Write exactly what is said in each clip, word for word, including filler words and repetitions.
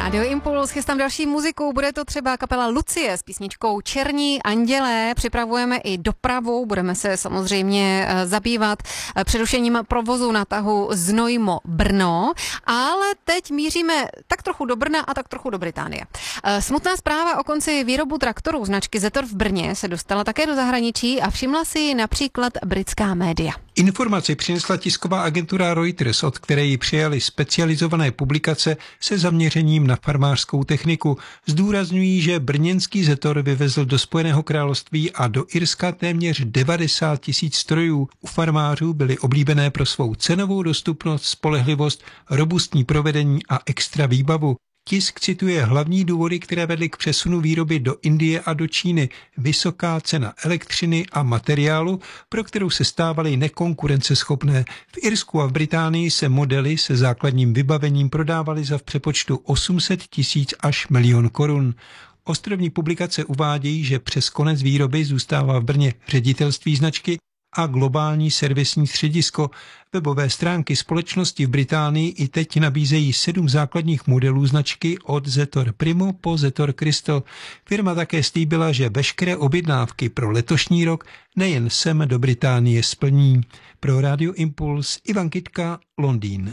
Rádio Impuls, chystám další muziku, bude to třeba kapela Lucie s písničkou Černí andělé, připravujeme i dopravu, budeme se samozřejmě zabývat přerušením provozu na tahu Znojmo-Brno, ale teď míříme tak trochu do Brna a tak trochu do Británie. Smutná zpráva o konci výrobu traktorů značky Zetor v Brně se dostala také do zahraničí a všimla si ji například britská média. Informaci přinesla tisková agentura Reuters, od které ji přijali specializované publikace se zaměřením na farmářskou techniku. Zdůrazňují, že brněnský Zetor vyvezl do Spojeného království a do Irska téměř devadesát tisíc strojů. U farmářů byly oblíbené pro svou cenovou dostupnost, spolehlivost, robustní provedení a extra výbavu. Tisk cituje hlavní důvody, které vedly k přesunu výroby do Indie a do Číny. Vysoká cena elektřiny a materiálu, pro kterou se stávaly nekonkurenceschopné. V Irsku a v Británii se modely se základním vybavením prodávaly za v přepočtu osm set tisíc až milion korun. Ostrovní publikace uvádějí, že přes konec výroby zůstává v Brně ředitelství značky a globální servisní středisko. Webové stránky společnosti v Británii i teď nabízejí sedm základních modelů značky od Zetor Primo po Zetor Crystal. Firma také slíbila, že veškeré objednávky pro letošní rok nejen sem do Británie splní. Pro Radio Impuls Ivan Kytka, Londýn.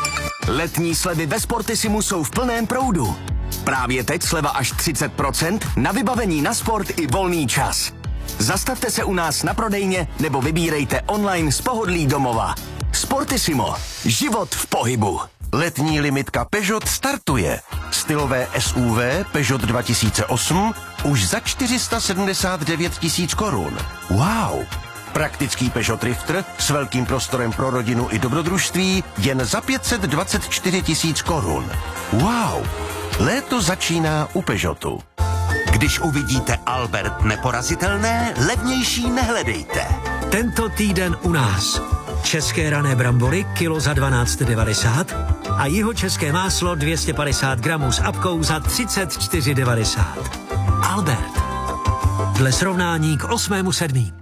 Letní slevy ve Sportissimu jsou v plném proudu. Právě teď sleva až třicet procent na vybavení na sport i volný čas. Zastavte se u nás na prodejně nebo vybírejte online z pohodlí domova. Sportissimo. Život v pohybu. Letní limitka Peugeot startuje. Stylové S U V Peugeot dva tisíce osm už za čtyři sta sedmdesát devět tisíc korun. Wow! Praktický Peugeot Drifter s velkým prostorem pro rodinu i dobrodružství jen za pět set dvacet čtyři tisíc korun. Wow! Léto začíná u Peugeotu. Když uvidíte Albert neporazitelné, levnější nehledejte. Tento týden u nás. České rané brambory kilo za dvanáct devadesát a jihočeské máslo dvě stě padesát gramů s apkou za třicet čtyři devadesát. Albert. Dle srovnání k osmému sedmý.